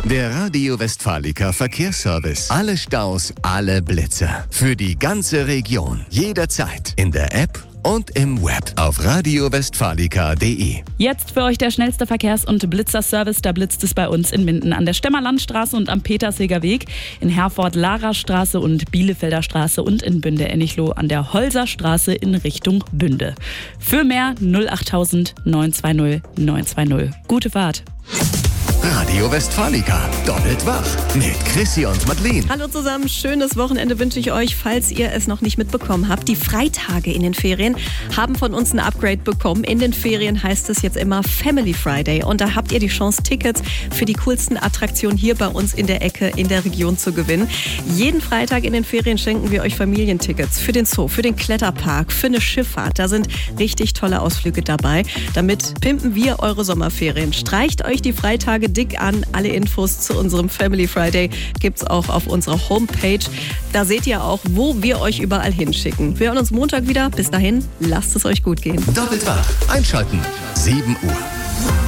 Der Radio Westfalica Verkehrsservice. Alle Staus, alle Blitzer. Für die ganze Region. Jederzeit. In der App und im Web auf radiowestfalica.de. Jetzt für euch der schnellste Verkehrs- und Blitzerservice. Da blitzt es bei uns in Minden an der Stemmerlandstraße und am Petersheger Weg, in Herford Larastraße und Bielefelder Straße und in Bünde-Ennichloh an der Holserstraße in Richtung Bünde. Für mehr 08000 920 920. Gute Fahrt. Radio Westfalica. Doppelt wach. Mit Chrissy und Madeleine. Hallo zusammen, schönes Wochenende wünsche ich euch, falls ihr es noch nicht mitbekommen habt. Die Freitage in den Ferien haben von uns ein Upgrade bekommen. In den Ferien heißt es jetzt immer Family Friday. Und da habt ihr die Chance, Tickets für die coolsten Attraktionen hier bei uns in der Ecke in der Region zu gewinnen. Jeden Freitag in den Ferien schenken wir euch Familientickets für den Zoo, für den Kletterpark, für eine Schifffahrt. Da sind richtig tolle Ausflüge dabei. Damit pimpen wir eure Sommerferien. Streicht euch die Freitage dick an. Alle Infos zu unserem Family Friday gibt's auch auf unserer Homepage. Da seht ihr auch, wo wir euch überall hinschicken. Wir hören uns Montag wieder. Bis dahin, lasst es euch gut gehen. Doppelt wach. Einschalten. 7 Uhr.